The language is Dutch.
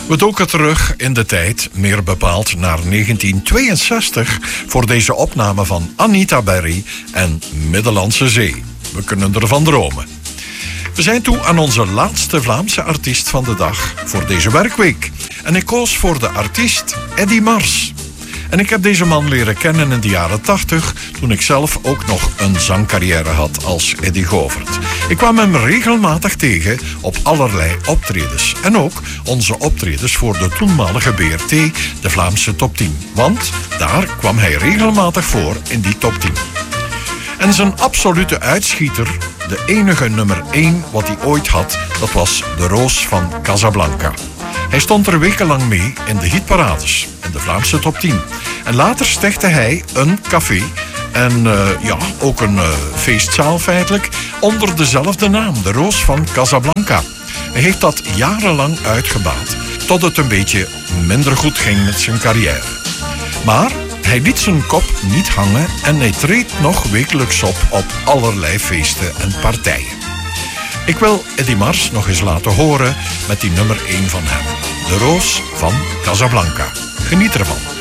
We doken terug in de tijd, meer bepaald naar 1962... voor deze opname van Anita Berry en Middellandse Zee. We kunnen ervan dromen. We zijn toe aan onze laatste Vlaamse artiest van de dag voor deze werkweek. En ik koos voor de artiest Eddy Mars. En ik heb deze man leren kennen in de jaren 80... toen ik zelf ook nog een zangcarrière had als Eddy Govert. Ik kwam hem regelmatig tegen op allerlei optredens. En ook onze optredens voor de toenmalige BRT, de Vlaamse top 10. Want daar kwam hij regelmatig voor in die top 10. En zijn absolute uitschieter, de enige nummer 1 wat hij ooit had... dat was De Roos van Casablanca. Hij stond er wekenlang mee in de hitparades, in de Vlaamse top 10. En later stichtte hij een café en ook een feestzaal feitelijk... onder dezelfde naam, De Roos van Casablanca. Hij heeft dat jarenlang uitgebaat, tot het een beetje minder goed ging met zijn carrière. Maar hij liet zijn kop niet hangen en hij treedt nog wekelijks op allerlei feesten en partijen. Ik wil Eddy Mars nog eens laten horen met die nummer 1 van hem. De Roos van Casablanca. Geniet ervan.